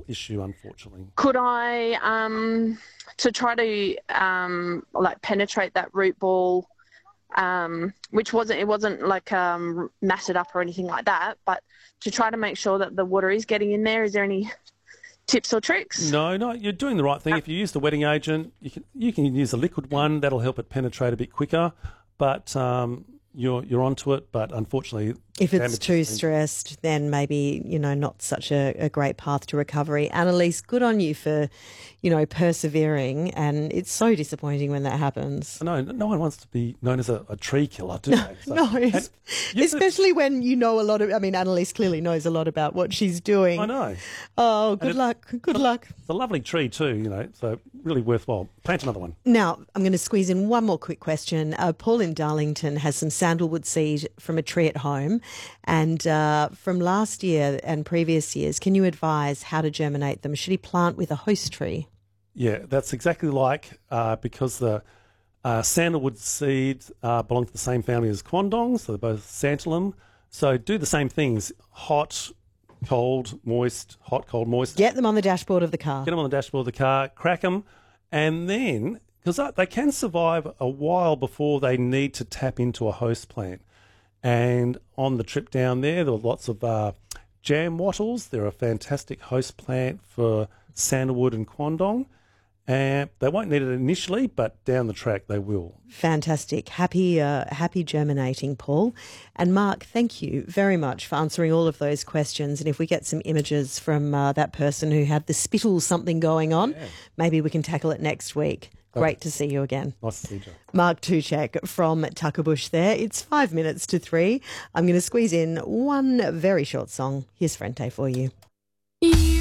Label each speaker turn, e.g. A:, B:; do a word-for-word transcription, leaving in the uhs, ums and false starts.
A: issue, unfortunately.
B: Could I, um, to try to um, like penetrate that root ball, um, which wasn't, it wasn't like um, matted up or anything like that, but to try to make sure that the water is getting in there, is there any tips or tricks?
A: No, no, you're doing the right thing. If you use the wetting agent, you can you can use a liquid one. That'll help it penetrate a bit quicker. But um, you're you're onto it. But unfortunately,
C: if it's
A: damage
C: too
A: has been-
C: stressed, then maybe, you know, not such a, a great path to recovery. Annalise, good on you for, you know, persevering. And it's so disappointing when that happens.
A: No, no one wants to be known as a, a tree killer, do they? So-
C: No,
A: and
C: es-
A: you-
C: especially when you know a lot of, I mean, Annalise clearly knows a lot about what she's doing.
A: I know.
C: Oh, good
A: it-
C: luck. Good luck.
A: It's a lovely tree too, you know, so really worthwhile. Plant another one.
C: Now, I'm going to squeeze in one more quick question. Uh, Paul in Darlington has some sandalwood seed from a tree at home. And uh, from last year and previous years, can you advise how to germinate them? Should he plant with a host tree?
A: Yeah, that's exactly like, uh, because the uh, sandalwood seeds uh, belong to the same family as quandong, so they're both santalum. So do the same things, hot, cold, moist, hot, cold, moist.
C: Get them on the dashboard of the car.
A: Get them on the dashboard of the car, crack them, and then, because they can survive a while before they need to tap into a host plant. And on the trip down there, there were lots of uh, jam wattles. They're a fantastic host plant for sandalwood and quandong. And they won't need it initially, but down the track they will.
C: Fantastic. Happy uh, happy germinating, Paul. And Mark, thank you very much for answering all of those questions. And if we get some images from uh, that person who had the spittle something going on,
A: Yeah.
C: maybe we can tackle it next week. Great to see you again.
A: Nice to see you, Joe.
C: Mark Tuchek from Tuckerbush there. It's five minutes to three. I'm going to squeeze in one very short song. Here's Frente for you.
D: You